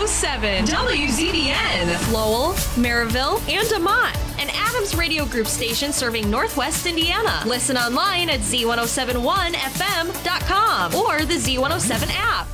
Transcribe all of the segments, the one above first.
Z107, WZDN, Lowell, Maryville, and DeMont. An Adams Radio Group station serving Northwest Indiana. Listen online at Z1071FM.com or the Z107 app.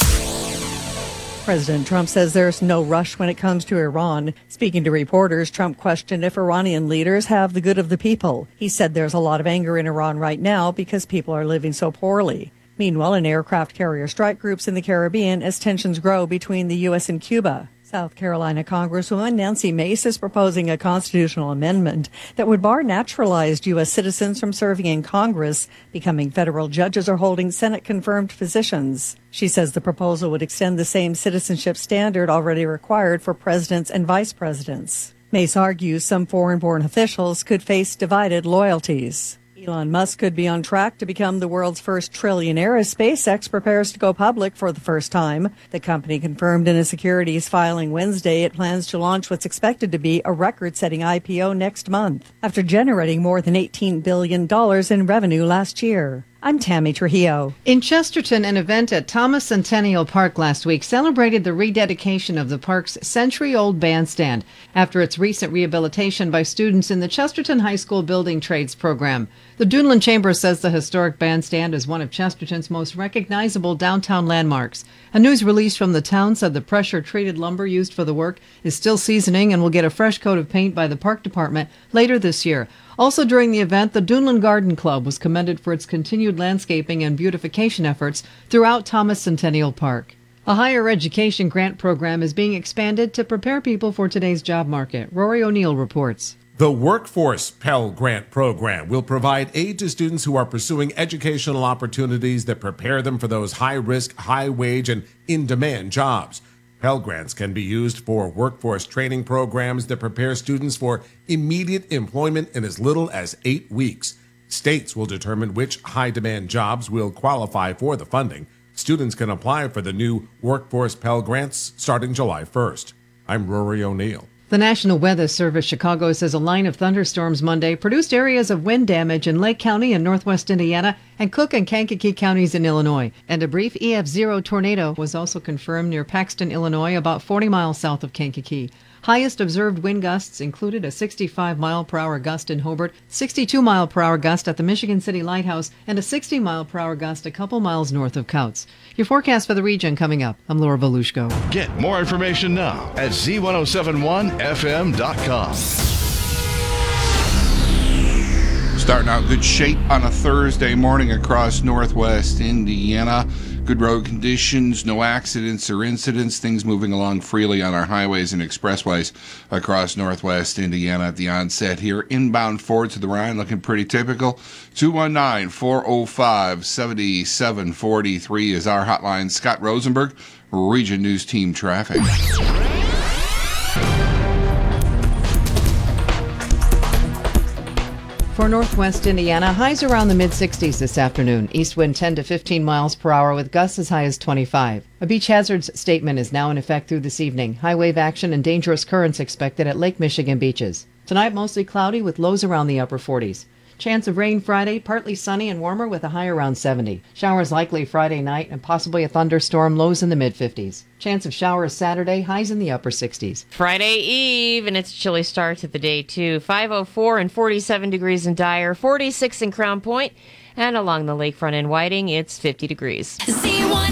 President Trump says there's no rush when it comes to Iran. Speaking to reporters, Trump questioned if Iranian leaders have the good of the people. He said there's a lot of anger in Iran right now because people are living so poorly. Meanwhile, an aircraft carrier strike groups in the Caribbean as tensions grow between the U.S. and Cuba. South Carolina Congresswoman Nancy Mace is proposing a constitutional amendment that would bar naturalized U.S. citizens from serving in Congress, becoming federal judges, or holding Senate-confirmed positions. She says the proposal would extend the same citizenship standard already required for presidents and vice presidents. Mace argues some foreign-born officials could face divided loyalties. Elon Musk could be on track to become the world's first trillionaire as SpaceX prepares to go public for the first time. The company confirmed in a securities filing Wednesday it plans to launch what's expected to be a record-setting IPO next month, after generating more than $18 billion in revenue last year. I'm Tammy Trujillo. In Chesterton, an event at Thomas Centennial Park last week celebrated the rededication of the park's century-old bandstand after its recent rehabilitation by students in the Chesterton High School Building Trades program. The Duneland Chamber says the historic bandstand is one of Chesterton's most recognizable downtown landmarks. A news release from the town said the pressure-treated lumber used for the work is still seasoning and will get a fresh coat of paint by the park department later this year. Also during the event, the Duneland Garden Club was commended for its continued landscaping and beautification efforts throughout Thomas Centennial Park. A higher education grant program is being expanded to prepare people for today's job market. Rory O'Neill reports. The Workforce Pell Grant Program will provide aid to students who are pursuing educational opportunities that prepare them for those high-risk, high-wage, and in-demand jobs. Pell Grants can be used for workforce training programs that prepare students for immediate employment in as little as 8 weeks. States will determine which high-demand jobs will qualify for the funding. Students can apply for the new Workforce Pell Grants starting July 1st. I'm Rory O'Neill. The National Weather Service Chicago says a line of thunderstorms Monday produced areas of wind damage in Lake County in northwest Indiana and Cook and Kankakee counties in Illinois. And a brief EF0 tornado was also confirmed near Paxton, Illinois, about 40 miles south of Kankakee. Highest observed wind gusts included a 65-mile-per-hour gust in Hobart, 62-mile-per-hour gust at the Michigan City Lighthouse, and a 60-mile-per-hour gust a couple miles north of Couts. Your forecast for the region coming up. I'm Laura Volushko. Get more information now at Z1071FM.com. Starting out good shape on a Thursday morning across northwest Indiana. Good road conditions, no accidents or incidents, things moving along freely on our highways and expressways across northwest Indiana at the onset here. Inbound Ford to the Rhine looking pretty typical. 219-405-7743 is our hotline. Scott Rosenberg, Region News Team Traffic. For northwest Indiana, highs around the mid-60s this afternoon. East wind 10 to 15 miles per hour with gusts as high as 25. A beach hazards statement is now in effect through this evening. High wave action and dangerous currents expected at Lake Michigan beaches. Tonight, mostly cloudy with lows around the upper 40s. Chance of rain Friday, partly sunny and warmer with a high around 70. Showers likely Friday night and possibly a thunderstorm, lows in the mid-50s. Chance of showers Saturday, highs in the upper 60s. Friday Eve, and it's a chilly start to the day, too. 504 and 47 degrees in Dyer, 46 in Crown Point, and along the lakefront in Whiting, it's 50 degrees. Z1